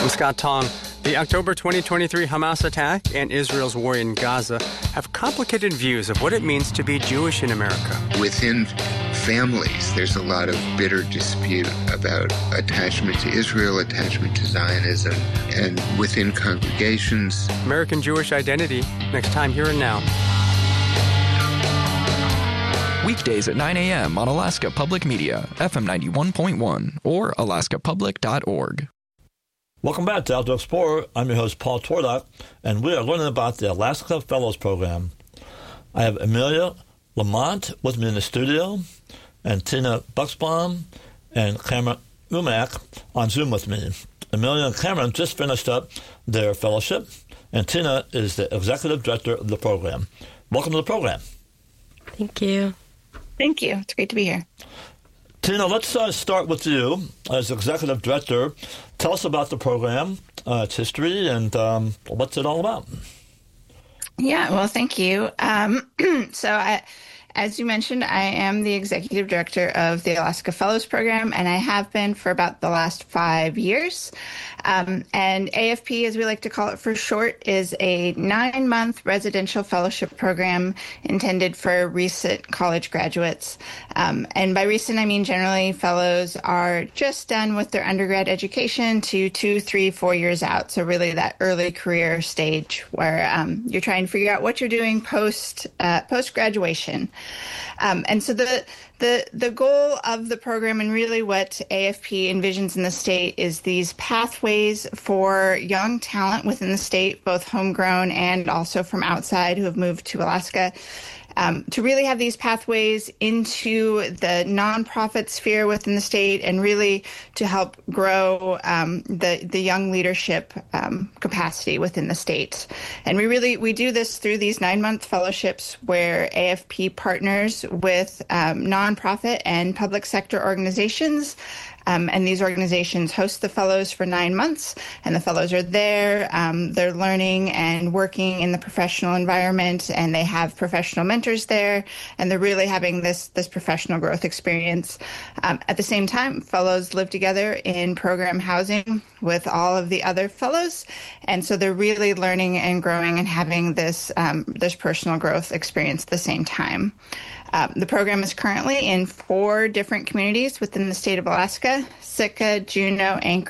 I'm Scott Tong. The October 2023 Hamas attack and Israel's war in Gaza have complicated views of what it means to be Jewish in America. Within families, there's a lot of bitter dispute about attachment to Israel, attachment to Zionism, and within congregations. American Jewish Identity, next time here and now. Weekdays at 9 a.m. on Alaska Public Media, FM 91.1 or alaskapublic.org. Welcome back to Outdoor Explorer. I'm your host, Paul Twardock, and we are learning about the Alaska Fellows Program. I have Amelia Lamont with me in the studio, and Tina Buxbaum and Cameron Umack on Zoom with me. Amelia and Cameron just finished up their fellowship, and Tina is the executive director of the program. Welcome to the program. Thank you. Thank you. It's great to be here. Tina, let's start with you as executive director. Tell us about the program, its history, and what's it all about. Yeah, well, thank you. As you mentioned, I am the executive director of the Alaska Fellows Program, and I have been for about the last 5 years. And AFP, as we like to call it for short, is a 9-month residential fellowship program intended for recent college graduates. And by recent, I mean generally fellows are just done with their undergrad education to 2, 3, 4 years out. So really that early career stage where you're trying to figure out what you're doing post-graduation. And so the goal of the program and really what AFP envisions in the state is these pathways for young talent within the state, both homegrown and also from outside who have moved to Alaska, to really have these pathways into the nonprofit sphere within the state and really to help grow the young leadership capacity within the state. And we do this through these 9-month fellowships where AFP partners with nonprofit and public sector organizations. And these organizations host the fellows for 9 months, and the fellows are there. They're learning and working in the professional environment, and they have professional mentors there, and they're really having this professional growth experience. At the same time, fellows live together in program housing with all of the other fellows, and so they're really learning and growing and having this personal growth experience at the same time. The program is currently in 4 different communities within the state of Alaska: Sitka, Juneau, Anchorage,